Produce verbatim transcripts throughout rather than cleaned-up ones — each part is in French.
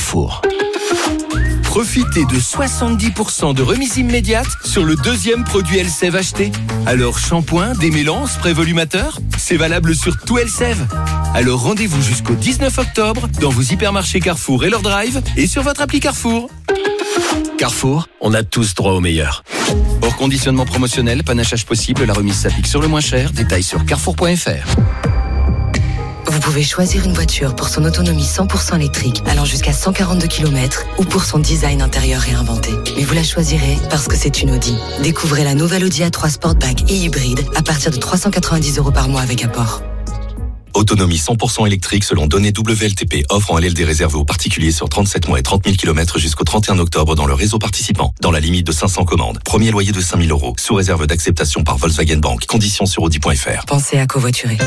Carrefour. Profitez de soixante-dix pour cent de remise immédiate sur le deuxième produit Elseve acheté. Alors shampoing, démêlant, spray volumateur, c'est valable sur tout Elseve. Alors rendez-vous jusqu'au dix-neuf octobre dans vos hypermarchés Carrefour et leur drive et sur votre appli Carrefour. Carrefour, on a tous droit au meilleur. Hors conditionnement promotionnel, panachage possible, la remise s'applique sur le moins cher. Détails sur carrefour point f r. Vous pouvez choisir une voiture pour son autonomie cent pour cent électrique, allant jusqu'à cent quarante-deux kilomètres, ou pour son design intérieur réinventé. Mais vous la choisirez parce que c'est une Audi. Découvrez la nouvelle Audi A trois Sportback et hybride à partir de trois cent quatre-vingt-dix euros par mois avec apport. Autonomie cent pour cent électrique selon données W L T P. Offre en L L D réservée aux particuliers sur trente-sept mois et trente mille kilomètres jusqu'au trente et un octobre dans le réseau participant. Dans la limite de cinq cents commandes. Premier loyer de cinq mille euros. Sous réserve d'acceptation par Volkswagen Bank. Conditions sur audi point f r. Pensez à covoiturer.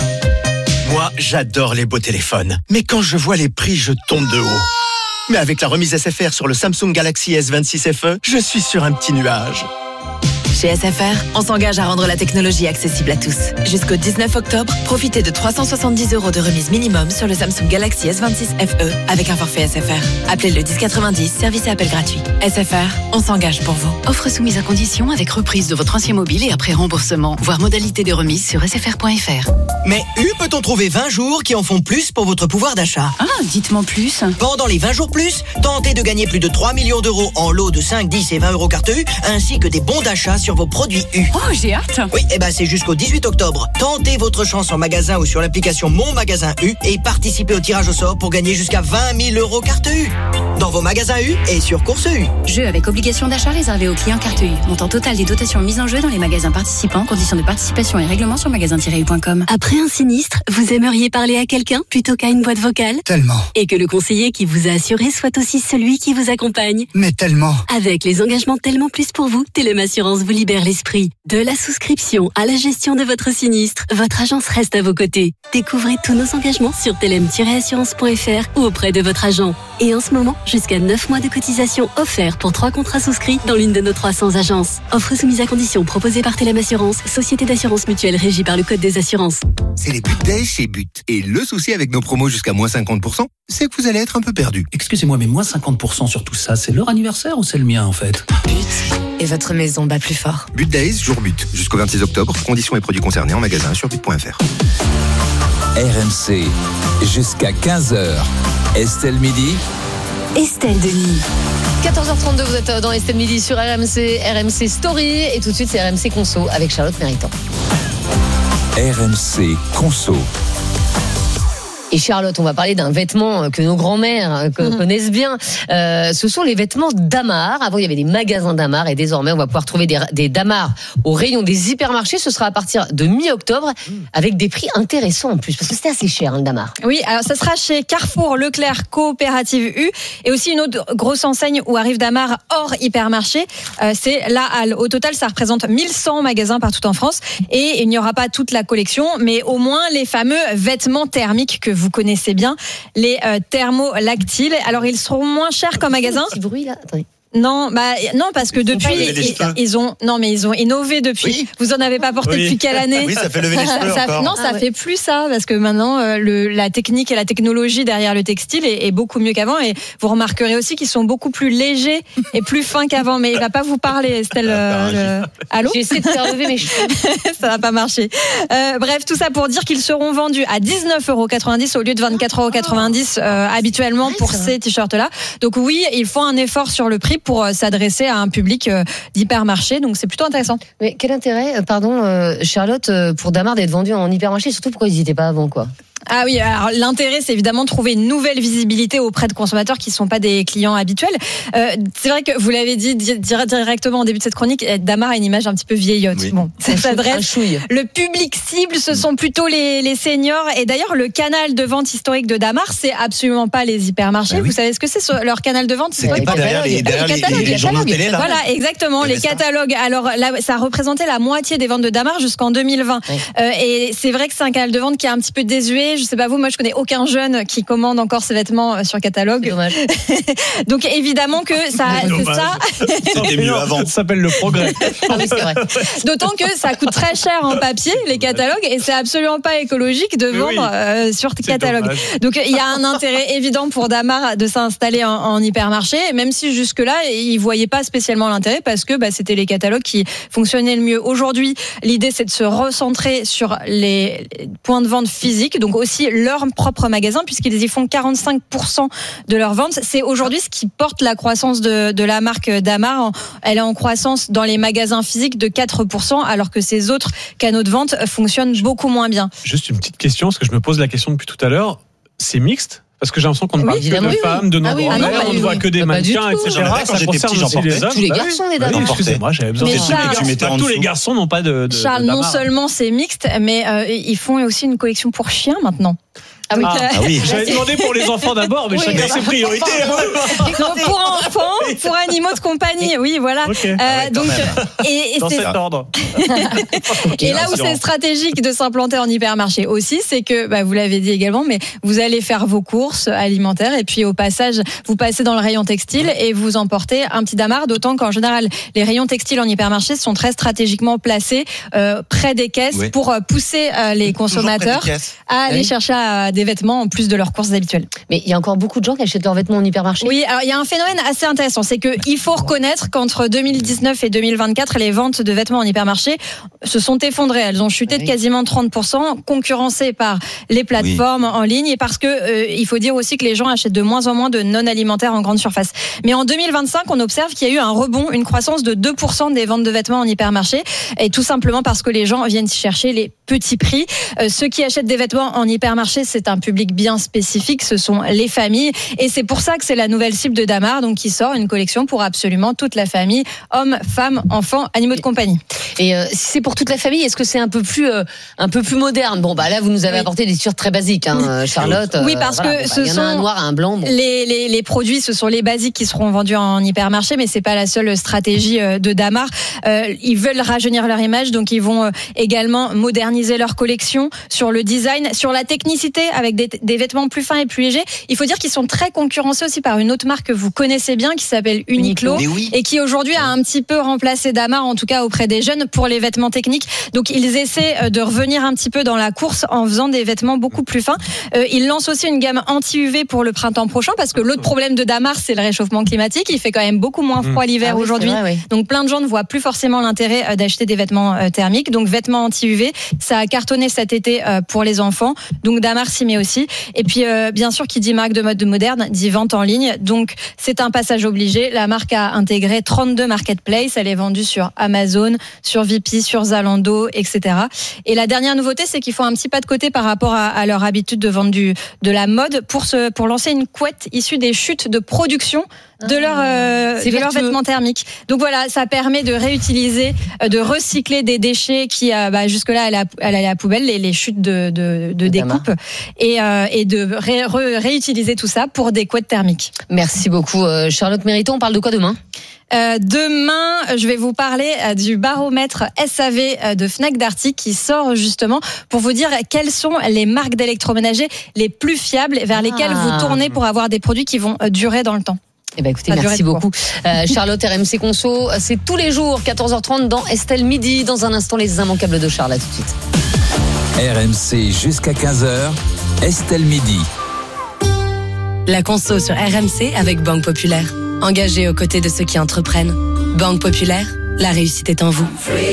Moi, j'adore les beaux téléphones. Mais quand je vois les prix, je tombe de haut. Mais avec la remise S F R sur le Samsung Galaxy S vingt-six F E, je suis sur un petit nuage. Chez S F R, on s'engage à rendre la technologie accessible à tous. Jusqu'au dix-neuf octobre, profitez de trois cent soixante-dix euros de remise minimum sur le Samsung Galaxy S vingt-six F E avec un forfait S F R. Appelez le dix quatre-vingt-dix, service et appel gratuit. S F R, on s'engage pour vous. Offre soumise à condition avec reprise de votre ancien mobile et après remboursement. Voir modalité des remises sur s f r point f r. Mais U peut-on trouver vingt jours qui en font plus pour votre pouvoir d'achat? Ah, dites-moi plus. Pendant les vingt jours plus, tentez de gagner plus de trois millions d'euros en lots de cinq, dix et vingt euros carte U, ainsi que des bons d'achat sur vos produits U. Oh, j'ai hâte. Oui, et ben c'est jusqu'au dix-huit octobre. Tentez votre chance en magasin ou sur l'application Mon Magasin U et participez au tirage au sort pour gagner jusqu'à vingt mille euros carte U. Dans vos magasins U et sur Course U. Jeu avec obligation d'achat réservé aux clients carte U. Montant total des dotations mises en jeu dans les magasins participants. Conditions de participation et règlements sur magasin tiret u point com. Après un sinistre, vous aimeriez parler à quelqu'un plutôt qu'à une boîte vocale? Tellement. Et que le conseiller qui vous a assuré soit aussi celui qui vous accompagne? Mais tellement. Avec les engagements Tellement Plus pour vous, Telem Assurance vous libère l'esprit. De la souscription à la gestion de votre sinistre, votre agence reste à vos côtés. Découvrez tous nos engagements sur telem tiret assurance point f r ou auprès de votre agent. Et en ce moment, jusqu'à neuf mois de cotisation offerts pour trois contrats souscrits dans l'une de nos trois cents agences. Offre soumise à condition proposée par Telem Assurance, société d'assurance mutuelle régie par le Code des assurances. C'est les But Days chez But. Et le souci avec nos promos jusqu'à moins cinquante pour cent, c'est que vous allez être un peu perdu. Excusez-moi, mais moins cinquante pour cent sur tout ça, c'est leur anniversaire ou c'est le mien en fait? But. Et votre maison bat plus fort. But Days, jour But. Jusqu'au vingt-six octobre. Conditions et produits concernés en magasin sur but point f r. R M C, jusqu'à quinze heures. Estelle Midi. Estelle Denis. quatorze heures trente-deux, vous êtes dans Estelle Midi sur R M C, R M C Story. Et tout de suite, c'est R M C Conso avec Charlotte Méritant. R M C Conso. Et Charlotte, on va parler d'un vêtement que nos grands-mères mmh. connaissent bien. Euh, ce sont les vêtements Damar. Avant, il y avait des magasins Damar et désormais, on va pouvoir trouver des, des Damar au rayon des hypermarchés. Ce sera à partir de mi-octobre mmh. avec des prix intéressants en plus parce que c'était assez cher, hein, le Damar. Oui, alors ça sera chez Carrefour, Leclerc, Coopérative U et aussi une autre grosse enseigne où arrive Damar hors hypermarché. Euh, c'est la Halle. Au total, ça représente mille cent magasins partout en France et il n'y aura pas toute la collection, mais au moins les fameux vêtements thermiques que vous vous connaissez bien, les euh, thermolactiles. Alors, ils seront moins chers qu'en magasin. Petit bruit là, attendez. Non, bah non parce que depuis ils, ils ont non mais ils ont innové depuis. Oui. Vous en avez pas porté oui. depuis quelle année? Oui, ça fait lever les cheveux ça, encore. Non, ça ah, fait ouais. plus ça parce que maintenant euh, le, la technique et la technologie derrière le textile est, est beaucoup mieux qu'avant et vous remarquerez aussi qu'ils sont beaucoup plus légers et plus fins qu'avant. Mais il va pas vous parler, Estelle. Euh, le... Allô? J'ai essayé de faire lever mes cheveux. Ça va pas marcher. Euh, bref, tout ça pour dire qu'ils seront vendus à dix-neuf euros quatre-vingt-dix au lieu de vingt-quatre euros quatre-vingt-dix euh, habituellement pour ces t-shirts-là. Donc oui, il faut un effort sur le prix pour euh, s'adresser à un public euh, d'hypermarché, donc c'est plutôt intéressant. Mais quel intérêt, pardon, euh, Charlotte, euh, pour Damar d'être vendu en hypermarché, surtout pourquoi ils n'y étaient pas avant, quoi? Ah oui, alors l'intérêt, c'est évidemment de trouver une nouvelle visibilité auprès de consommateurs qui ne sont pas des clients habituels. Euh, c'est vrai que vous l'avez dit directement au début de cette chronique, Damar a une image un petit peu vieillotte. Oui. Bon, ça s'adresse. Le public cible, ce sont plutôt les, les seniors. Et d'ailleurs, le canal de vente historique de Damar, c'est absolument pas les hypermarchés. Ah oui. Vous savez ce que c'est leur canal de vente? C'est pas derrière les, derrière les, les, les journaux télé, là. Voilà, exactement, les catalogues. Alors, là, ça représentait la moitié des ventes de Damar jusqu'en deux mille vingt. Oui. Euh, et c'est vrai que c'est un canal de vente qui est un petit peu désuet. connaît, je sais pas vous, moi je connais aucun jeune qui commande encore ses vêtements sur catalogue. C'est dommage. Donc évidemment que ça, c'est ça. C'était mieux avant. Ça s'appelle le progrès. Ah oui, c'est vrai. D'autant que ça coûte très cher en papier, les catalogues, et c'est absolument pas écologique de vendre oui, euh, sur catalogue. Dommage. Donc il y a un intérêt évident pour Damar de s'installer en, en hypermarché, même si jusque-là, ils voyaient pas spécialement l'intérêt parce que bah, c'était les catalogues qui fonctionnaient le mieux. Aujourd'hui, l'idée c'est de se recentrer sur les points de vente physiques, donc aussi leur propre magasin, puisqu'ils y font quarante-cinq pour cent de leurs ventes. C'est aujourd'hui ce qui porte la croissance de, de la marque Damar. Elle est en croissance dans les magasins physiques de quatre pour cent, alors que ces autres canaux de vente fonctionnent beaucoup moins bien. Juste une petite question, parce que je me pose la question depuis tout à l'heure. C'est mixte ? Parce que j'ai l'impression qu'on ne parle oui, que de oui, femmes, oui. de nos ah oui, grand-mères, ah on ne voit que des mannequins, et cetera. Ça concerne aussi les hommes. Tous les garçons, les dames. Excusez-moi, j'avais besoin de dire. Tous les garçons n'ont pas de. Charles, non seulement c'est mixte, mais ils font aussi une collection pour chiens maintenant. Ah oui, ah, ah oui. J'avais demandé pour les enfants d'abord, mais oui, chacun ses priorités. Donc pour enfants, pour animaux de compagnie, oui, voilà. Okay. Euh, ah ouais, donc, et, et dans c'est... cet ordre. Et là où c'est stratégique de s'implanter en hypermarché aussi, c'est que, bah, vous l'avez dit également, mais vous allez faire vos courses alimentaires et puis au passage, vous passez dans le rayon textile et vous emportez un petit Damar, d'autant qu'en général, les rayons textiles en hypermarché sont très stratégiquement placés euh, près des caisses oui. pour pousser euh, les consommateurs à aller oui. chercher à des vêtements en plus de leurs courses habituelles. Mais il y a encore beaucoup de gens qui achètent leurs vêtements en hypermarché. Oui, alors il y a un phénomène assez intéressant, c'est que il faut reconnaître qu'entre deux mille dix-neuf et deux mille vingt-quatre, les ventes de vêtements en hypermarché se sont effondrées. Elles ont chuté de quasiment trente pour cent, concurrencées par les plateformes oui. en ligne et parce que euh, il faut dire aussi que les gens achètent de moins en moins de non alimentaires en grande surface. Mais en deux mille vingt-cinq, on observe qu'il y a eu un rebond, une croissance de deux pour cent des ventes de vêtements en hypermarché, et tout simplement parce que les gens viennent chercher les petits prix. Euh, ceux qui achètent des vêtements en hypermarché, c'est un public bien spécifique, ce sont les familles, et c'est pour ça que c'est la nouvelle cible de Damar, donc qui sort une collection pour absolument toute la famille, hommes, femmes, enfants, animaux de compagnie. Et euh, si c'est pour toute la famille, est-ce que c'est un peu plus euh, un peu plus moderne? Bon bah là vous nous avez oui. apporté des t-shirts très basiques, hein, Charlotte. Oui, parce euh, voilà, que bon, ce bah, y en sont a un noir, un blanc. Bon. Les, les les produits, ce sont les basiques qui seront vendus en hypermarché, mais c'est pas la seule stratégie de Damar. Euh, ils veulent rajeunir leur image, donc ils vont également moderniser leur collection sur le design, sur la technicité, avec des, des vêtements plus fins et plus légers. Il faut dire qu'ils sont très concurrencés aussi par une autre marque que vous connaissez bien, qui s'appelle Uniqlo, oui. et qui aujourd'hui a un petit peu remplacé Damar, en tout cas auprès des jeunes, pour les vêtements techniques. Donc ils essaient de revenir un petit peu dans la course en faisant des vêtements beaucoup plus fins. Euh, ils lancent aussi une gamme anti-U V pour le printemps prochain, parce que l'autre problème de Damar, c'est le réchauffement climatique. Il fait quand même beaucoup moins froid l'hiver ah oui, aujourd'hui. Vrai, oui. Donc plein de gens ne voient plus forcément l'intérêt d'acheter des vêtements thermiques. Donc vêtements anti-U V, ça a cartonné cet été pour les enfants. Donc Damar s'y met aussi. Et puis euh, bien sûr, qui dit marque de mode moderne dit vente en ligne. Donc c'est un passage obligé. La marque a intégré trente-deux marketplaces. Elle est vendue sur Amazon, sur V P, sur Zalando, et cetera. Et la dernière nouveauté, c'est qu'ils font un petit pas de côté par rapport à, à leur habitude de vendre du, de la mode pour se, pour lancer une couette issue des chutes de production de leur euh, de leurs vêtements thermiques. Donc voilà, ça permet de réutiliser, de recycler des déchets qui euh, bah, jusque là allaient à la poubelle, les, les chutes de de, de découpe, et euh, et de ré, ré, réutiliser tout ça pour des couettes thermiques. Merci beaucoup euh, Charlotte Mériton. On parle de quoi demain? Euh, demain, je vais vous parler euh, du baromètre S A V euh, de Fnac Darty qui sort justement pour vous dire quelles sont les marques d'électroménager les plus fiables vers lesquelles ah. vous tournez pour avoir des produits qui vont euh, durer dans le temps. Eh ben écoutez, merci beaucoup. Euh, Charlotte, R M C Conso, c'est tous les jours, quatorze heures trente dans Estelle Midi. Dans un instant, les immanquables de Charles, à tout de suite. R M C jusqu'à quinze heures, Estelle Midi. La Conso sur R M C avec Banque Populaire. Engagée aux côtés de ceux qui entreprennent. Banque Populaire, la réussite est en vous.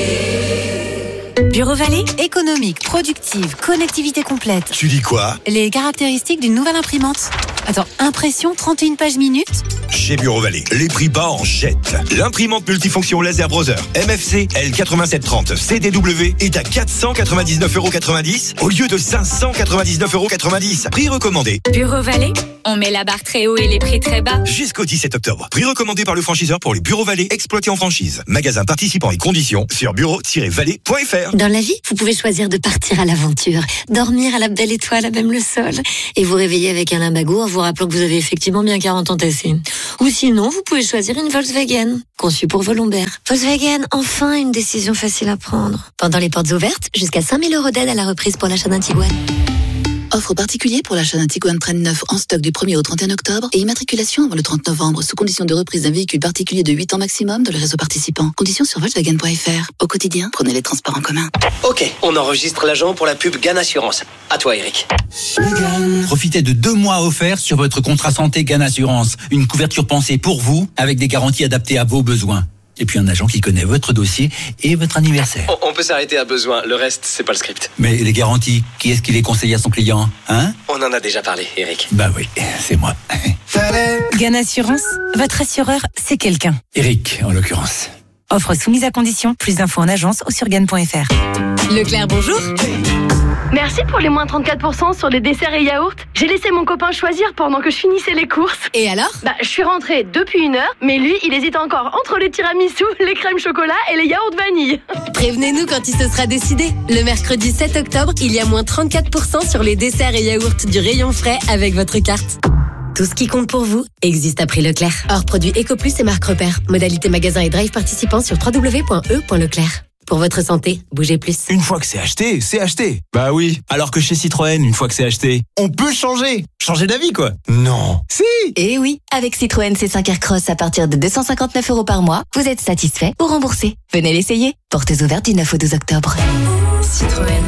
Bureau Vallée, économique, productive, connectivité complète. Tu dis quoi? Les caractéristiques d'une nouvelle imprimante. Attends, impression trente et une pages minutes? Chez Bureau Vallée, les prix bas en jette. L'imprimante multifonction laser browser M F C L quatre-vingt-sept trente C D W est à quatre cent quatre-vingt-dix-neuf euros quatre-vingt-dix au lieu de cinq cent quatre-vingt-dix-neuf euros quatre-vingt-dix. Prix recommandé. Bureau Vallée, on met la barre très haut et les prix très bas. Jusqu'au dix-sept octobre. Prix recommandé par le franchiseur pour les Bureaux Vallée exploités en franchise. Magasin participant et conditions sur bureau tiret vallée point f r. Dans la vie, vous pouvez choisir de partir à l'aventure, dormir à la belle étoile, à même le sol, et vous réveiller avec un lumbago en vous rappelant que vous avez effectivement bien quarante ans tassés. Ou sinon, vous pouvez choisir une Volkswagen, conçue pour vos lombaires. Volkswagen, enfin une décision facile à prendre. Pendant les portes ouvertes, jusqu'à cinq mille euros d'aide à la reprise pour l'achat d'un Tiguan. Offre particulier pour l'achat d'un Tiguan Train neuf en stock du premier au trente et un octobre et immatriculation avant le trente novembre sous condition de reprise d'un véhicule particulier de huit ans maximum dans le réseau participant. Conditions sur Volkswagen point F R. Au quotidien, prenez les transports en commun. Ok, on enregistre l'agent pour la pub Gan Assurance. À toi, Eric. Profitez de deux mois offerts sur votre contrat santé Gan Assurance. Une couverture pensée pour vous avec des garanties adaptées à vos besoins. Et puis un agent qui connaît votre dossier et votre anniversaire. On, on peut s'arrêter à besoin, le reste, c'est pas le script. Mais les garanties, qui est-ce qui les conseille à son client, hein? On en a déjà parlé, Eric. Bah oui, c'est moi. Gan Assurance, votre assureur, c'est quelqu'un. Eric, en l'occurrence. Offre soumise à condition, plus d'infos en agence ou sur gan point F R. Leclerc, bonjour. Merci pour les moins trente-quatre pour cent sur les desserts et yaourts. J'ai laissé mon copain choisir pendant que je finissais les courses. Et alors? Bah, je suis rentrée depuis une heure, mais lui, il hésite encore entre les tiramisu, les crèmes chocolat et les yaourts vanille. Prévenez-nous quand il se sera décidé. Le mercredi sept octobre, il y a moins trente-quatre pour cent sur les desserts et yaourts du rayon frais avec votre carte. Tout ce qui compte pour vous existe à prix Leclerc. Hors produit EcoPlus et marque repère. Modalité magasin et drive participants sur w w w point e point leclerc. Pour votre santé, bougez plus. Une fois que c'est acheté, c'est acheté. Bah oui. Alors que chez Citroën, une fois que c'est acheté, on peut changer. Changer d'avis, quoi. Non. Si. Eh oui. Avec Citroën C cinq Aircross à partir de deux cent cinquante-neuf euros par mois, vous êtes satisfait ou remboursé. Venez l'essayer. Portes ouvertes du neuf au douze octobre. Citroën.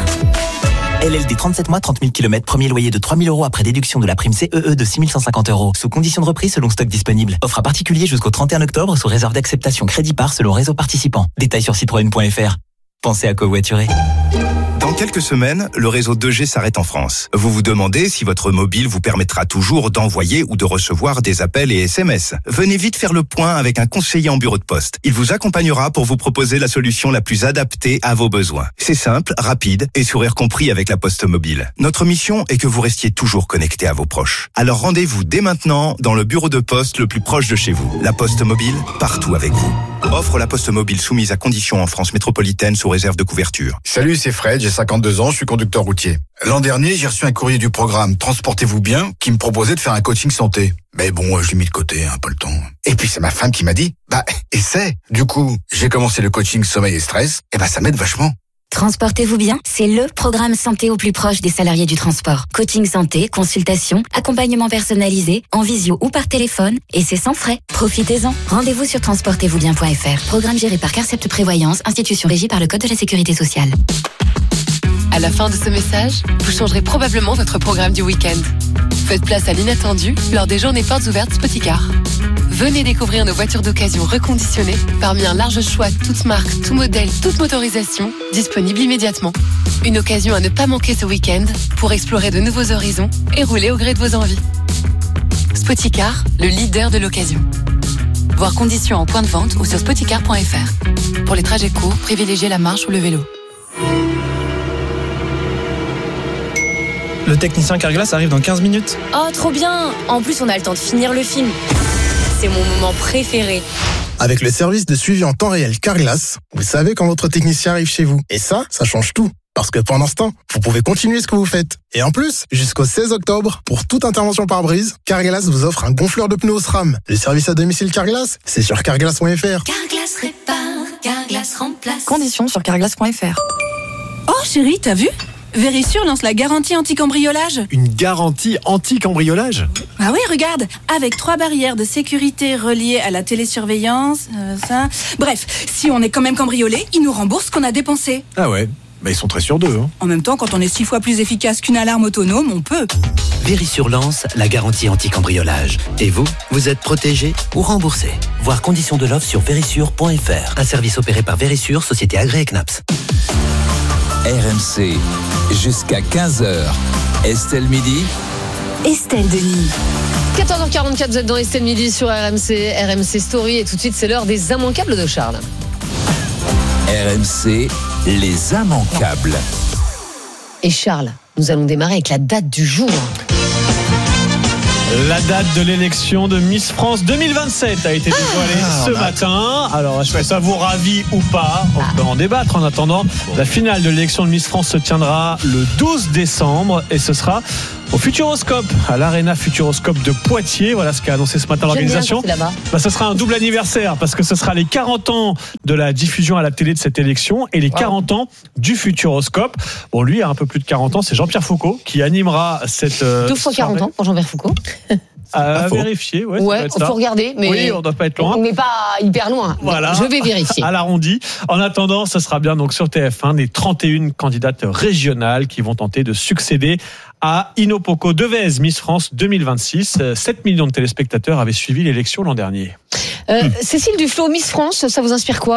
L L D trente-sept mois, trente mille kilomètres, premier loyer de trois mille euros après déduction de la prime C E E de six mille cent cinquante euros. Sous condition de reprise selon stock disponible. Offre à particulier jusqu'au trente et un octobre sous réserve d'acceptation crédit par selon réseau participant. Détails sur citroën point F R. Pensez à covoiturer. Dans quelques semaines, le réseau deux G s'arrête en France. Vous vous demandez si votre mobile vous permettra toujours d'envoyer ou de recevoir des appels et S M S. Venez vite faire le point avec un conseiller en bureau de poste. Il vous accompagnera pour vous proposer la solution la plus adaptée à vos besoins. C'est simple, rapide et sourire compris avec la Poste Mobile. Notre mission est que vous restiez toujours connecté à vos proches. Alors rendez-vous dès maintenant dans le bureau de poste le plus proche de chez vous. La Poste Mobile, partout avec vous. Offre la Poste Mobile soumise à conditions en France métropolitaine sous réserve de couverture. Salut, c'est Fred, j'ai cinquante-deux ans, je suis conducteur routier. L'an dernier, j'ai reçu un courrier du programme Transportez-vous bien qui me proposait de faire un coaching santé. Mais bon, je l'ai mis de côté, un peu le temps. Et puis c'est ma femme qui m'a dit, bah, essaie. Du coup, j'ai commencé le coaching sommeil et stress, et bah ça m'aide vachement. Transportez-vous bien, c'est le programme santé au plus proche des salariés du transport. Coaching santé, consultation, accompagnement personnalisé, en visio ou par téléphone, et c'est sans frais. Profitez-en. Rendez-vous sur transportez vous bien point F R. Programme géré par Carcept Prévoyance, institution régie par le Code de la Sécurité sociale. À la fin de ce message, vous changerez probablement votre programme du week-end. Faites place à l'inattendu lors des journées portes ouvertes Spoticar. Venez découvrir nos voitures d'occasion reconditionnées parmi un large choix, toutes marques, tout modèle, toute motorisation, disponible immédiatement. Une occasion à ne pas manquer ce week-end pour explorer de nouveaux horizons et rouler au gré de vos envies. Spoticar, le leader de l'occasion. Voir conditions en point de vente ou sur spoticar point F R. Pour les trajets courts, privilégiez la marche ou le vélo. Le technicien Carglass arrive dans quinze minutes. Oh, trop bien! En plus, on a le temps de finir le film. C'est mon moment préféré. Avec le service de suivi en temps réel Carglass, vous savez quand votre technicien arrive chez vous. Et ça, ça change tout. Parce que pendant ce temps, vous pouvez continuer ce que vous faites. Et en plus, jusqu'au seize octobre, pour toute intervention par brise, Carglass vous offre un gonfleur de pneus au SRAM. Le service à domicile Carglass, c'est sur carglass point F R. Carglass répare, Carglass remplace. Conditions sur carglass point F R. Oh chérie, t'as vu ? Vérissure lance la garantie anti-cambriolage. Une garantie anti-cambriolage ? Ah oui, regarde, avec trois barrières de sécurité reliées à la télésurveillance, euh, ça... Bref, si on est quand même cambriolé, ils nous remboursent ce qu'on a dépensé. Ah ouais, bah ils sont très sûrs d'eux. Hein. En même temps, quand on est six fois plus efficace qu'une alarme autonome, on peut. Vérissure lance la garantie anti-cambriolage. Et vous, vous êtes protégé ou remboursé. Voir conditions de l'offre sur vérissure point F R. Un service opéré par Vérissure, société agréée C N A P S. R M C, jusqu'à quinze heures. Estelle Midi. Estelle Denis. quatorze heures quarante-quatre, vous êtes dans Estelle Midi sur R M C, R M C Story. Et tout de suite, c'est l'heure des immanquables de Charles. R M C, les immanquables. Et Charles, nous allons démarrer avec la date du jour. La date de l'élection de Miss France deux mille vingt-sept a été dévoilée ah, ce matin. Alors, est-ce que ça vous ravit ou pas ? On ah. peut en débattre. En attendant, la finale de l'élection de Miss France se tiendra le douze décembre et ce sera au Futuroscope, à l'Arena Futuroscope de Poitiers. Voilà ce qu'a annoncé ce matin l'organisation. J'aime bien, bah, ce sera un double anniversaire parce que ce sera les quarante ans de la diffusion à la télé de cette élection et les wow. quarante ans du Futuroscope. Bon, lui a un peu plus de quarante ans, c'est Jean-Pierre Foucault qui animera cette. Euh, Deux fois quarante ans pour Jean-Pierre Foucault. À vérifier, ouais. Ouais, il faut regarder, mais oui, on doit pas être loin. On n'est pas hyper loin. Voilà. Je vais vérifier. À l'arrondi. En attendant, ce sera bien donc sur T F un des trente et une candidates régionales qui vont tenter de succéder à Inopoko Devez, Miss France deux mille vingt-six. sept millions de téléspectateurs avaient suivi l'élection l'an dernier. Euh, hum. Cécile Duflot, Miss France, ça vous inspire quoi ?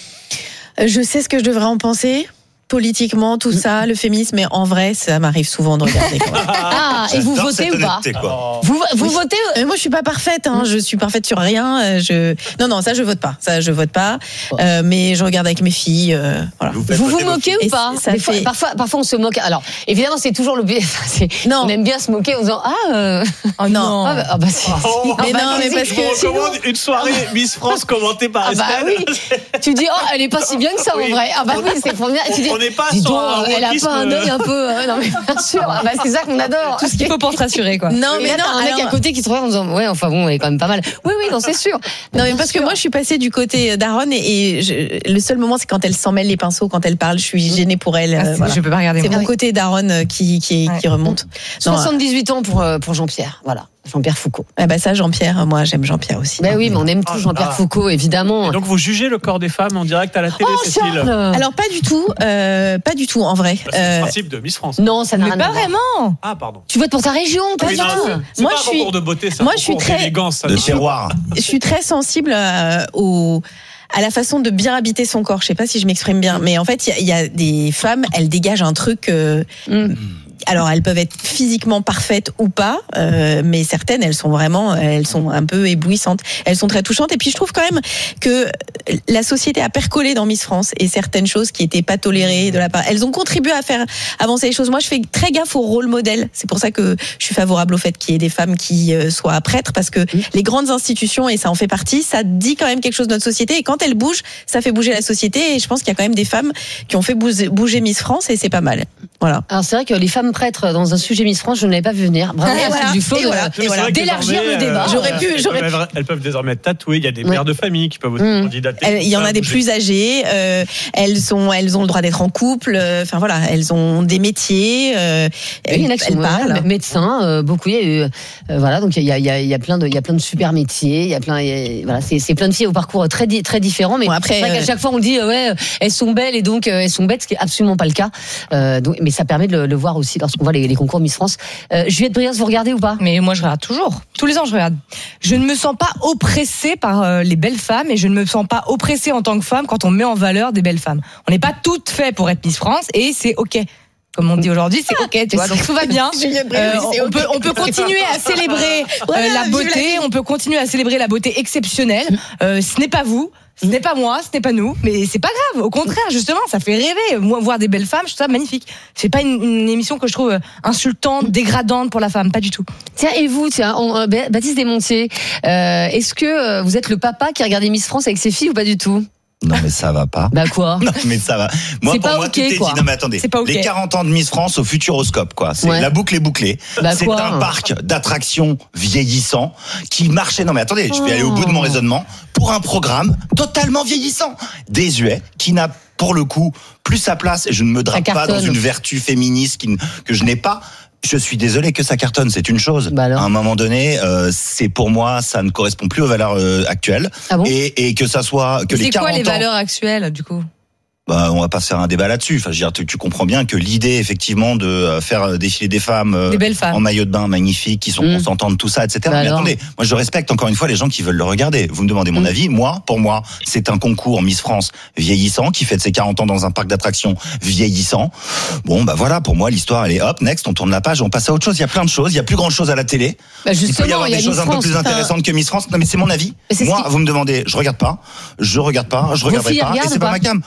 Je sais ce que je devrais en penser. Politiquement, tout ça, le féminisme, mais en vrai, ça m'arrive souvent de regarder. Ah, et vous votez ou pas ? Quoi. Vous, vous oui. votez euh, Moi, je suis pas parfaite. Hein. Je suis parfaite sur rien. Je non, non, ça, je vote pas. Ça, je vote pas. Euh, mais je regarde avec mes filles. Euh, voilà. Vous vous, vous moquez ou pas ? ça fait... fois, parfois, parfois, on se moque. Alors, évidemment, c'est toujours le. C'est... Non. On aime bien se moquer en disant ah. Euh... Oh non. Ah bah, ah bah c'est... Oh, mais ah bah, non, mais parce que on recommande une soirée Miss France commentée par Estelle. Ah bah oui. Tu dis oh, elle est pas si bien que ça en vrai. Ah bah oui, c'est formidable. Tu dis, on n'est pas sur elle a pas un œil un peu. Euh, non mais bien sûr. Ah bah, c'est ça qu'on adore. Tout ce qu'il faut pour se rassurer quoi. Non mais, mais non, un mec alors... à côté qui se regarde en disant ouais enfin bon elle est quand même pas mal. Oui oui non c'est sûr. Non mais parce sûr. que moi je suis passée du côté d'Aaron et, et je, le seul moment c'est quand elle s'en mêle les pinceaux quand elle parle je suis gênée pour elle. Ah, euh, voilà. Je peux pas regarder. C'est moi. mon côté d'Aaron qui qui, ouais. qui remonte. soixante-dix-huit ans pour pour Jean-Pierre voilà. Jean-Pierre Foucault. Ah bah ça, Jean-Pierre, moi j'aime Jean-Pierre aussi. Ben oui, mais on aime tous Jean-Pierre Foucault, évidemment. Et donc vous jugez le corps des femmes en direct à la télé, oh, Cécile ? Alors pas du tout, euh, pas du tout en vrai. Bah, c'est euh... le principe de Miss France. Non, ça n'a rien à voir. Pas vraiment. Ah pardon. Tu votes pour ta région, pas oui, du tout. C'est moi, pas je un concours de beauté, c'est un moi, concours je suis très... d'élégance, de terroir. Je suis très sensible euh, au. à la façon de bien habiter son corps. Je sais pas si je m'exprime bien, mais en fait, il y, y a des femmes, elles dégagent un truc. Euh, mm. Alors, elles peuvent être physiquement parfaites ou pas, euh, mais certaines, elles sont vraiment, elles sont un peu éblouissantes. Elles sont très touchantes. Et puis, je trouve quand même que la société a percolé dans Miss France et certaines choses qui étaient pas tolérées de la part. Elles ont contribué à faire avancer les choses. Moi, je fais très gaffe au rôle modèle. C'est pour ça que je suis favorable au fait qu'il y ait des femmes qui soient prêtres, parce que mmh. les grandes institutions, et ça en fait partie, ça dit quand même quelque chose de notre société. Et quand elles bougent, ça fait bouger la société. Et je pense qu'il y a quand même des femmes qui ont fait bouger, bouger Miss France et c'est pas mal. Voilà. Alors, c'est vrai que les femmes prêtres dans un sujet Miss France, je ne l'avais pas vu venir. Bravo, et voilà. du faux, et voilà. et voilà. d'élargir le débat. Euh, j'aurais pu, elles, j'aurais peuvent, elles peuvent désormais être tatouées. Il y a des mères ouais. de famille qui peuvent aussi mmh. candidater. Il y en a des plus âgées. Euh, elles sont, elles ont le droit d'être en couple. Enfin voilà, elles ont des métiers. Euh, elles, il y en a qui sont parlent. Médecins, euh, beaucoup. Il y a eu, euh, voilà, donc il y a, il y a, il y a plein de, il y a plein de super métiers. Il y a plein, il y a, voilà, c'est, c'est plein de filles au parcours très, très différents. Mais bon, après, c'est vrai qu'à chaque fois on dit euh, ouais, elles sont belles et donc euh, elles sont bêtes, ce qui est absolument pas le cas. Euh, donc, mais ça permet de le, le voir aussi lorsqu'on voit les, les concours Miss France. Euh, Juliette Brios, vous regardez ou pas ? Mais moi, je regarde toujours. Tous les ans, je regarde. Je ne me sens pas oppressée par euh, les belles femmes et je ne me sens pas oppressée en tant que femme quand on met en valeur des belles femmes. On n'est pas toutes faites pour être Miss France et c'est OK. Comme on dit aujourd'hui, c'est OK, tu vois. Donc tout va bien. Euh, on peut, on peut continuer à célébrer euh, la beauté. On peut continuer à célébrer la beauté exceptionnelle. Euh, ce n'est pas vous. Ce n'est pas moi, ce n'est pas nous, mais c'est pas grave. Au contraire, justement, ça fait rêver. Moi, voir des belles femmes, je trouve ça magnifique. C'est pas une, une émission que je trouve insultante, dégradante pour la femme, pas du tout. Tiens, et vous, tiens, on, euh, Baptiste Desmontiers, euh, est-ce que vous êtes le papa qui a regardé Miss France avec ses filles ou pas du tout ? Non mais ça va pas. Bah quoi ? Non mais ça va. Moi c'est pour pas moi okay, tout est quoi. dit. Non mais attendez. C'est pas okay. Les quarante ans de Miss France au Futuroscope quoi. C'est ouais. La boucle est bouclée. Bah c'est quoi un parc d'attractions vieillissant qui marchait. Non mais attendez, je vais aller au bout de mon raisonnement pour un programme totalement vieillissant, désuet, qui n'a pour le coup plus sa place et je ne me drape pas dans une vertu féministe qui, que je n'ai pas. Je suis désolé que ça cartonne, c'est une chose. Bah à un moment donné, euh, c'est pour moi, ça ne correspond plus aux valeurs euh, actuelles. Ah bon et, et que ça soit que c'est les quarante quoi les ans, valeurs actuelles du coup? Bah, on va pas se faire un débat là-dessus. Enfin, je veux dire, tu, tu comprends bien que l'idée, effectivement, de faire défiler des femmes, des belles femmes en maillot de bain magnifiques, qui sont mmh. consentantes, tout ça, et cetera. Bah mais alors. attendez, moi, je respecte encore une fois les gens qui veulent le regarder. Vous me demandez mon mmh. avis. Moi, pour moi, c'est un concours Miss France vieillissant, qui fête ses quarante ans dans un parc d'attractions vieillissant. Bon, bah voilà, pour moi, l'histoire, elle est hop, next, on tourne la page, on passe à autre chose. Il y a plein de choses. Il y a plus grand chose à la télé. Bah il peut y avoir y a des choses Miss un France, peu plus intéressantes que Miss France. Non, mais c'est mon avis. Mais c'est moi, ce qui... vous me demandez, je regarde pas, je regarde pas, je regarderai pas, et c'est pas ma cam. Si mes filles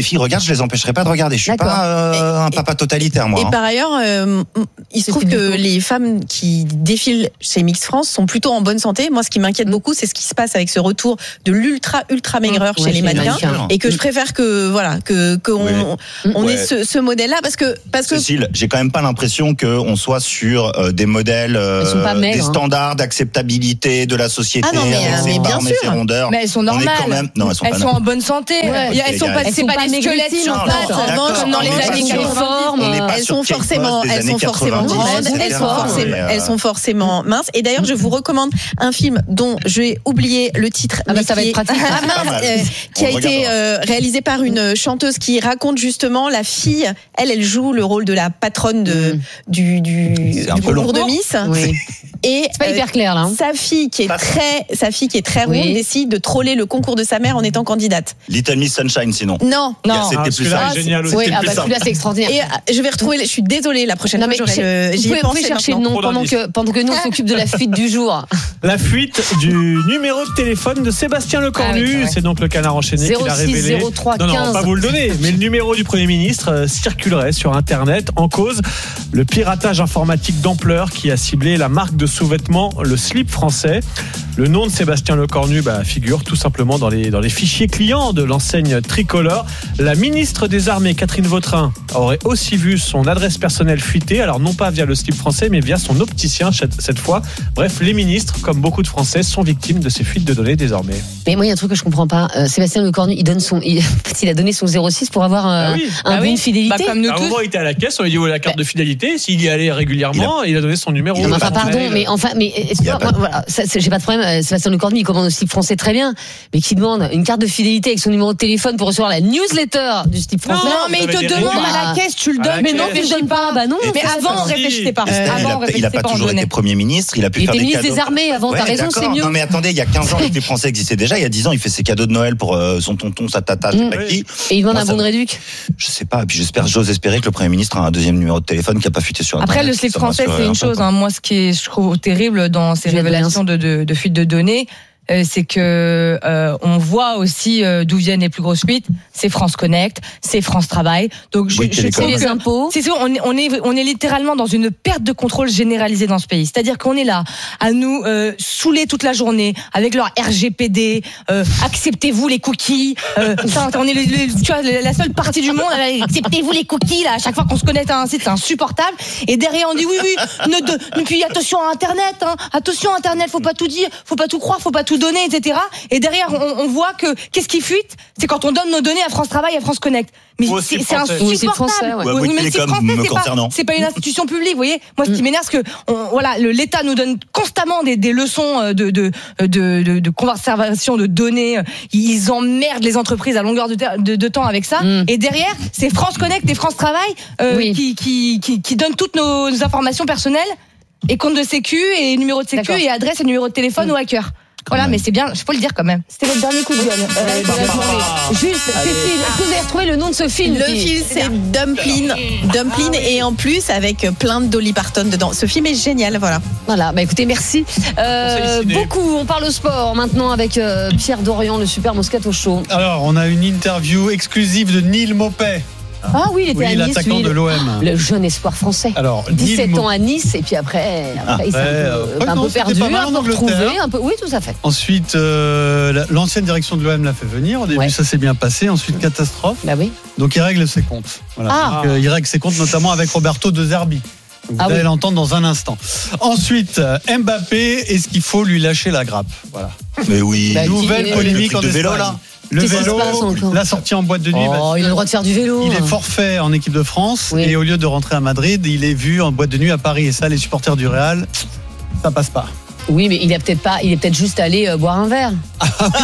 filles regardent, je les empêcherai pas de regarder. Je suis D'accord. pas euh, un papa totalitaire, moi. Et hein. par ailleurs, euh, il se trouve que les femmes qui défilent chez Miss France sont plutôt en bonne santé. Moi, ce qui m'inquiète beaucoup, c'est ce qui se passe avec ce retour de l'ultra ultra maigreur Ouais, chez les chez les mannequins, mannequins. et que je préfère que voilà que qu'on Ouais. on Ouais. ait ce, ce modèle-là parce que parce que Cécile, j'ai quand même pas l'impression qu'on soit sur euh, des modèles, euh, Elles sont pas maigres, des hein. standards d'acceptabilité de la société. Ah non, mais, avec euh, ses mais bien barmes et ses sûr. rondeurs. Mais elles sont On est normales. quand même- Non, elles sont pas en normales. bonne santé. Ouais. Elles sont pas, Elles c'est sont pas pas des squelettes maigrissimes, sur non, pattes. non, Avant, d'accord, comme dans on les est pas années sur- quatre-vingt-dix. on n'est pas elles sur sont Kate forcément Moss des elles années sont forcément quatre-vingt-dix, grandes, et elles sont cetera, forcément mais, euh, elles sont forcément minces. Et d'ailleurs, je vous recommande un film dont j'ai oublié le titre, Ah bah, mais ça va qui être est- pratique. Ah, mince, Pas mal. euh, qui On a le été regardera. euh, réalisé par une chanteuse qui raconte justement la fille. Elle, elle joue le rôle de la patronne de du du, C'est un du peu long. concours de Miss. Oui. Et C'est pas hyper clair, là, hein. sa fille qui est très sa fille qui est très ronde Oui. décide de troller le concours de sa mère en étant candidate. Little Miss Sunshine, sinon. Non, non. C'était Ah, plus celui-là simple. est génial aussi. Oui, C'était ah plus bah simple. celui-là c'est extraordinaire. Et euh, je vais retrouver. Je suis désolée. La prochaine Non, fois, mais j'aurai je- le. vous J'y ai pouvez, vous pensé pouvez chercher le maintenant. nom Trop pendant d'indices. que, pendant que nous on s'occupe de la fuite du jour. La fuite du numéro de téléphone de Sébastien Lecornu. Ah oui, c'est vrai. C'est donc le Canard enchaîné qui l'a zéro six révélé. zéro trois non, non, quinze. pas vous le donner. Mais le numéro du Premier ministre euh, circulerait sur Internet. En cause, le piratage informatique d'ampleur qui a ciblé la marque de sous-vêtements, le slip français. Le nom de Sébastien Lecornu bah, figure tout simplement dans les, dans les fichiers clients de l'enseigne tricolore. La ministre des Armées, Catherine Vautrin, aurait aussi vu son adresse personnelle fuiter. Alors non pas via le slip français, mais via son opticien cette cette fois. Bref, les ministres, comme beaucoup de Français, sont victimes de ces fuites de données désormais. Mais moi, il y a un truc que je comprends pas. Euh, Sébastien Lecornu, il donne son, il, il a donné son zéro six pour avoir euh, Ah oui. un Ah bon oui. de fidélité. Bah, comme nous À un tous. moment, il était à la caisse, on lui dit où est la carte de fidélité. S'il y allait régulièrement, il a, donné son numéro. il Non, mais a enfin, pas de pardon, mail. mais enfin, mais excuse-moi, pas moi, de- voilà, ça, c'est- j'ai pas de problème. euh, Sébastien Lecornu, il commande au slip français très bien, mais qui demande une carte de fidélité avec son numéro de téléphone pour recevoir la newsletter du slip français. Non, mais il vous avez te des demande règles. à la caisse, tu le À la donnes. Mais non, caisse. tu le donnes pas. Bah non. Et Mais avant, on Si. réfléchissait pas. Estelle, Avant, on il a, il a réfléchissait pas pas, on toujours donnait. été Premier ministre, il a pu Il faire était des ministre cadeaux. des Armées avant, t'as raison, d'accord. c'est mieux. Non mais attendez, il y a quinze ans, le slip français existait déjà. Il y a dix ans, il fait ses cadeaux de Noël pour euh, son tonton, sa tata, je sais Mm. pas qui. Et il demande Moi, un ça bon de me- réduc. Je sais pas. Et puis j'espère, j'ose espérer que le Premier ministre a un deuxième numéro de téléphone qui a pas fuité sur Internet. Après, le slip Ça me français, rassurerait c'est un une peu, chose. quoi. Hein. Moi, ce qui est, je trouve terrible dans ces Je vais révélations de, de, de fuite de données, euh, c'est que euh, on voit aussi euh, d'où viennent les plus grosses fuites. C'est France Connect, c'est France Travail. Donc, je, Oui, je Télécom. trouve Les que impôts. c'est sûr, on est, on est, on est littéralement dans une perte de contrôle généralisée dans ce pays. C'est-à-dire qu'on est là à nous euh, saouler toute la journée avec leur R G P D. Euh, acceptez-vous les cookies. Euh, ça, on est les- les- tu vois, la seule partie du monde. euh, acceptez-vous les cookies là. À chaque fois qu'on se connecte à un site, c'est insupportable. Et derrière, on dit oui, oui. Ne, de, puis attention à Internet. Hein, attention à Internet. Faut pas tout dire, faut pas tout croire, faut pas tout donner, et cetera. Et derrière, on, on voit que qu'est-ce qui fuite, c'est quand on donne nos données à France Travail, à France Connect. Mais Ou au c'est slip c'est français. Ou au slip insupportable. français, ouais. Ou à Bouygues mais le slip Télécom, français, me c'est pas, concernant. c'est pas une institution publique, vous voyez. Moi, ce qui m'énerve, c'est que on, voilà, le- l'État nous donne constamment des, des leçons de de, de, de de conservation de données. Ils emmerdent les entreprises à longueur de, ter- de, de temps avec ça. Mm. Et derrière, c'est France Connect et France Travail euh, Oui. qui, qui, qui, qui donnent toutes nos, nos informations personnelles et compte de sécu et numéro de sécu D'accord. et adresse et numéro de téléphone Mm. aux hackers. Voilà, mais c'est bien, je peux le dire quand même. C'était votre dernier coup de gueule. euh, de la journée. Juste, Cécile, est-ce que vous avez retrouvé le nom de ce film Le qui- film, c'est Dumplin. Dumplin, et en plus, avec plein de Dolly Parton dedans. Ce film est génial, voilà. Voilà, bah écoutez, merci. Euh, Conseil ciné. beaucoup, on parle sport maintenant avec euh, Pierre Dorian, le super Moscato Show. Alors, on a une interview exclusive de Neil Maupay. Ah oui, il était Oui, à Nice, l'attaquant lui, de l'O M. Le jeune espoir français. Alors, dix-sept Neil ans à Nice, et puis après, après il s'est un peu, euh, un non, peu c'était perdu, pas mal un en peu Angleterre. retrouvé, un peu. Oui, tout à fait. Ensuite, euh, la- l'ancienne direction de l'O M l'a fait venir. Au début, Ouais. ça s'est bien passé. Ensuite, catastrophe. Bah oui. Donc, il règle ses comptes. Voilà. Ah. Donc, euh, il règle ses comptes notamment avec Roberto De Zerbi. Vous Ah allez oui. l'entendre dans un instant. Ensuite, euh, Mbappé, est-ce qu'il faut lui lâcher la grappe? Voilà. Mais oui. Bah, Nouvelle qui- polémique le en truc de vélo, Espagne. là. Le Qu'est-ce qui se vélo, passe encore la sortie en boîte de nuit. Oh, bah, il a le droit de faire du vélo. il est forfait en équipe de France Oui. et au lieu de rentrer à Madrid, il est vu en boîte de nuit à Paris. Et ça, les supporters du Real, ça passe pas. Oui, mais il est peut-être pas, il est peut-être juste allé euh, boire un verre. Bah,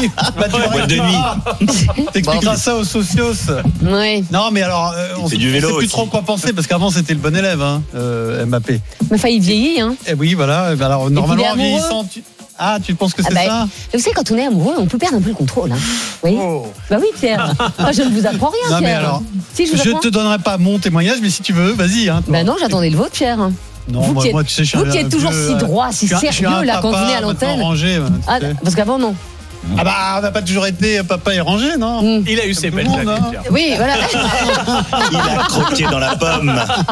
tu Boîte de nuit. T'expliqueras ça aux socios. Oui. Non, mais alors, euh, on fait ne du vélo sait plus aussi. trop quoi penser parce qu'avant c'était le bon élève, hein, euh, Mbappé. Mais enfin, il vieillit, hein. Et oui, voilà. Et ben alors, puis, il est normalement, en amoureux. vieillissant, tu... ah, tu penses que Ah c'est bah, ça? Vous savez, quand on est amoureux, on peut perdre un peu le contrôle. Hein. Vous voyez Oh. Bah oui, Pierre. Moi, je ne vous apprends rien, Non, mais Pierre. alors, si, je vous je apprends. te donnerai pas mon témoignage, mais si tu veux, vas-y. Hein, toi. Bah non, j'attendais le vôtre, Pierre. Non, vous moi, qui êtes, moi, tu sais, je suis vous un qui êtes toujours vieux, si euh, droit, si je suis un- je suis sérieux, un là, quand vous papa venez à maintenant l'antenne. rangé, tu Ah, sais. parce qu'avant, non. Ah bah, on n'a pas toujours été papa et rangé, non mmh. Il a eu ses belles années. Oui, voilà. Il a croqué dans la pomme.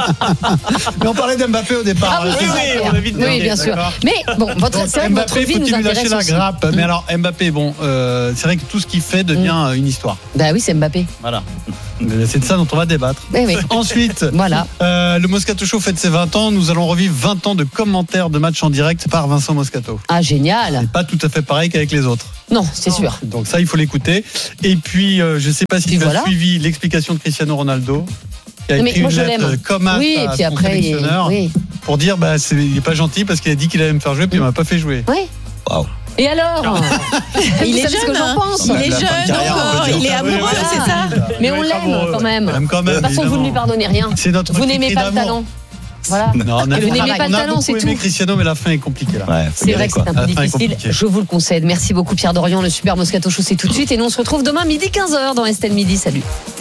Mais on parlait d'Mbappé au départ. Ah, oui, oui, oui, on a vite oui, bien sûr. Mais bon, votre, Donc, c'est vrai que votre Mbappé, vie nous faut-il lui lâcher intéresse la aussi. grappe? Mais alors, Mbappé, bon, euh, c'est vrai que tout ce qu'il fait devient mmh. une histoire. Bah oui, c'est Mbappé. Voilà. C'est de ça dont on va débattre. Oui, oui. Ensuite, voilà. euh, le Moscato Show fête ses vingt ans. Nous allons revivre vingt ans de commentaires de matchs en direct par Vincent Moscato. Ah, génial. C'est pas tout à fait pareil qu'avec les autres. Non, c'est sûr. Donc ça, il faut l'écouter. Et puis, euh, je sais pas si puis tu voilà. as suivi l'explication de Cristiano Ronaldo. Qui a Mais écrit moi, une je lettre l'aime. comme un Oui, et à puis son après, il- sélectionneur oui. pour dire bah c'est, il est pas gentil parce qu'il a dit qu'il allait me faire jouer puis il m'a pas fait jouer. Oui. Waouh. Et alors Il Vous est savez ce que jeune, j'en hein. pense. Il est La fin de jeune carrière, encore, on peut dire. il est amoureux, Oui, c'est ça. Mais on Oui, l'aime amoureux. quand même. On l'aime quand même, De toute façon, vous ne évidemment. lui pardonnez rien. C'est notre Vous petit n'aimez cri pas le d'amour. talent. Voilà. Non, on a, Et vous on a- n'aimez pas on le a talent, beaucoup c'est aimé tout. Cristiano, mais la fin est compliquée là. Ouais, C'est vrai que c'est un La peu fin est difficile. compliquée. Je vous le concède. Merci beaucoup Pierre Dorian, le super Moscato Show, c'est tout de suite. Et nous on se retrouve demain midi quinze heures dans Estelle Midi. Salut.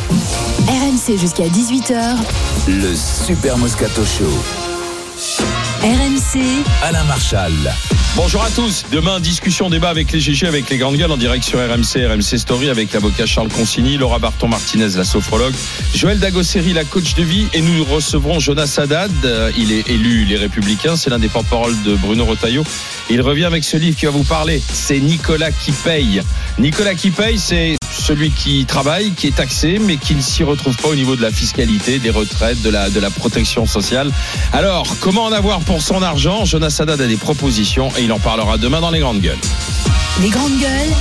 R M C jusqu'à dix-huit heures. Le Super Moscato Show. R M C. Alain Marchal. Bonjour à tous. Demain, discussion, débat avec les G G, avec les grandes gueules en direct sur R M C, R M C Story avec l'avocat Charles Consigny, Laura Barton-Martinez, la sophrologue, Joël Dagosseri, la coach de vie, et nous recevrons Jonas Haddad. Il est élu Les Républicains, c'est l'un des porte-parole de Bruno Retailleau. Il revient avec ce livre qui va vous parler. C'est Nicolas qui paye. Nicolas qui paye, c'est celui qui travaille, qui est taxé, mais qui ne s'y retrouve pas au niveau de la fiscalité, des retraites, de la, de la protection sociale. Alors, comment en avoir pour son argent? Jonas Haddad a des propositions et il en parlera demain dans Les Grandes Gueules. Les grandes gueules,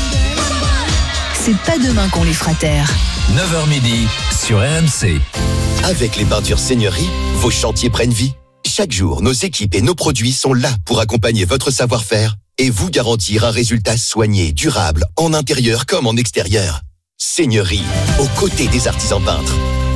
c'est pas demain qu'on les fera taire. neuf heures midi sur R M C. Avec les peintures Seigneurie, vos chantiers prennent vie. Chaque jour, nos équipes et nos produits sont là pour accompagner votre savoir-faire et vous garantir un résultat soigné, durable, en intérieur comme en extérieur. Seigneurie, aux côtés des artisans peintres.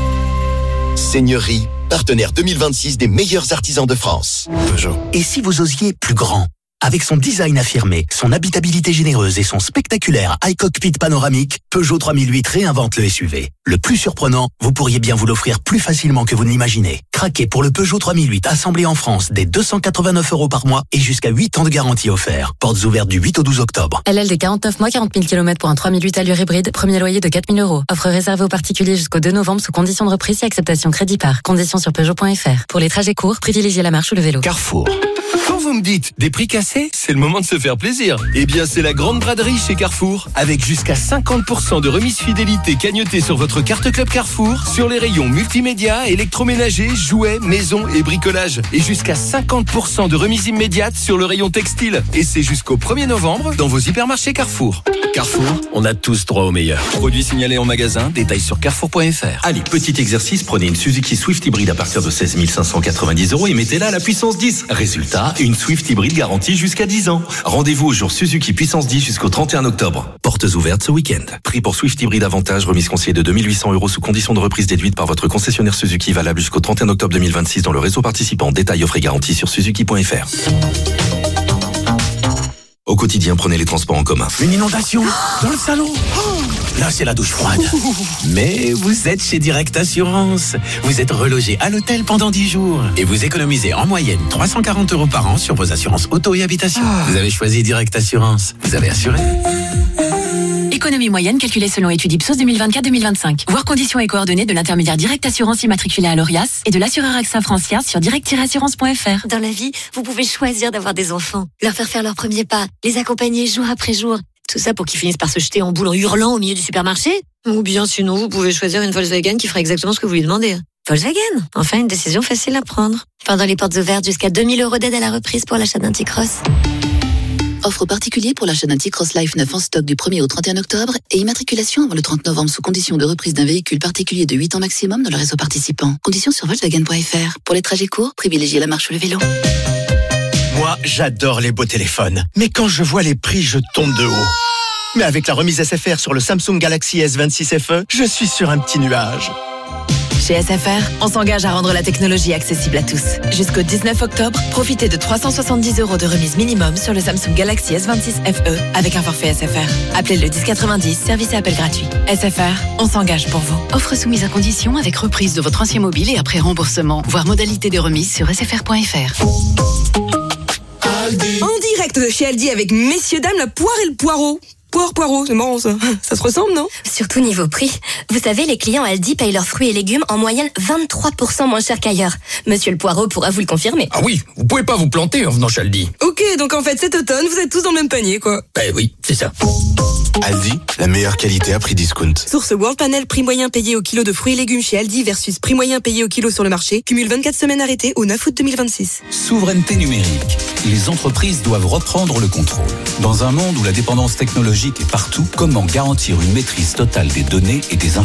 Seigneurie, partenaire deux mille vingt-six des meilleurs artisans de France. Peugeot. Et si vous osiez plus grand? Avec son design affirmé, son habitabilité généreuse et son spectaculaire iCockpit panoramique, Peugeot trois mille huit réinvente le S U V. Le plus surprenant, vous pourriez bien vous l'offrir plus facilement que vous ne l'imaginez. Craquez pour le Peugeot trois mille huit assemblé en France dès deux cent quatre-vingt-neuf euros par mois et jusqu'à huit ans de garantie offert. Portes ouvertes du huit au douze octobre. L L D quarante-neuf mois, quarante mille kilomètres pour un trois mille huit allure hybride, premier loyer de quatre mille euros. Offre réservée aux particuliers jusqu'au deux novembre sous condition de reprise et acceptation crédit par. Conditions sur Peugeot point F R. Pour les trajets courts, privilégiez la marche ou le vélo. Carrefour. Quand vous me dites des prix cassés, c'est le moment de se faire plaisir. Eh bien, c'est la grande braderie chez Carrefour. Avec jusqu'à cinquante pour cent de remise fidélité cagnotée sur votre carte Club Carrefour, sur les rayons multimédia, électroménager, jouets, maison et bricolage. Et jusqu'à cinquante pour cent de remise immédiate sur le rayon textile. Et c'est jusqu'au premier novembre dans vos hypermarchés Carrefour. Carrefour, on a tous droit au meilleur. Produits signalés en magasin, détails sur carrefour point F R. Allez, petit exercice, prenez une Suzuki Swift hybride à partir de seize mille cinq cent quatre-vingt-dix euros et mettez-la à la puissance dix. Résultat, une Swift hybride garantie jusqu'à dix ans. Rendez-vous au jour Suzuki puissance dix jusqu'au trente et un octobre. Portes ouvertes ce week-end. Prix pour Swift hybride avantage, remise conseillée de deux mille huit cents euros sous condition de reprise déduite par votre concessionnaire Suzuki, valable jusqu'au trente et un octobre deux mille vingt-six dans le réseau participant. Détails offre et garantie sur suzuki point F R. Au quotidien, prenez les transports en commun. Une inondation dans le salon. Là, c'est la douche froide. Mais vous êtes chez Direct Assurance. Vous êtes relogé à l'hôtel pendant dix jours. Et vous économisez en moyenne trois cent quarante euros par an sur vos assurances auto et habitation. Vous avez choisi Direct Assurance. Vous avez assuré. Économie moyenne calculée selon étude Ipsos deux mille vingt-quatre deux mille vingt-cinq. Voir conditions et coordonnées de l'intermédiaire Direct Assurance immatriculé à l'Orias et de l'assureur AXA Francière sur direct tiret assurance point F R. Dans la vie, vous pouvez choisir d'avoir des enfants, leur faire faire leurs premiers pas, les accompagner jour après jour. Tout ça pour qu'ils finissent par se jeter en boule en hurlant au milieu du supermarché. Ou bien sinon, vous pouvez choisir une Volkswagen qui fera exactement ce que vous lui demandez. Volkswagen, enfin une décision facile à prendre. Pendant les portes ouvertes, jusqu'à deux mille euros d'aide à la reprise pour l'achat d'un T-Cross. Offre particulier pour l'achat d'un T-Cross Life neuf en stock du premier au trente et un octobre et immatriculation avant le trente novembre sous condition de reprise d'un véhicule particulier de huit ans maximum dans le réseau participant. Conditions sur Volkswagen point F R. Pour les trajets courts, privilégiez la marche ou le vélo. Moi, j'adore les beaux téléphones. Mais quand je vois les prix, je tombe de haut. Mais avec la remise S F R sur le Samsung Galaxy S vingt-six F E, je suis sur un petit nuage. Chez S F R, on s'engage à rendre la technologie accessible à tous. Jusqu'au dix-neuf octobre, profitez de trois cent soixante-dix euros de remise minimum sur le Samsung Galaxy S vingt-six F E avec un forfait S F R. Appelez le dix quatre-vingt-dix, service et appel gratuit. S F R, on s'engage pour vous. Offre soumise à condition avec reprise de votre ancien mobile et après remboursement. Voir modalité de remise sur S F R point F R. En direct de chez Aldi avec messieurs dames la poire et le poireau. poire, poireau, c'est marrant ça. Ça se ressemble, non? Surtout niveau prix. Vous savez, les clients Aldi payent leurs fruits et légumes en moyenne vingt-trois pour cent moins cher qu'ailleurs. Monsieur le Poireau pourra vous le confirmer. Ah oui, vous pouvez pas vous planter en venant chez Aldi. Ok, donc en fait cet automne, vous êtes tous dans le même panier, quoi. Ben oui, c'est ça. Aldi, la meilleure qualité à prix discount. Source World Panel, prix moyen payé au kilo de fruits et légumes chez Aldi versus prix moyen payé au kilo sur le marché. Cumule vingt-quatre semaines arrêtées au neuf août deux mille vingt-six. Souveraineté numérique. Les entreprises doivent reprendre le contrôle. Dans un monde où la dépendance technologique est partout, comment garantir une maîtrise totale des données et des informations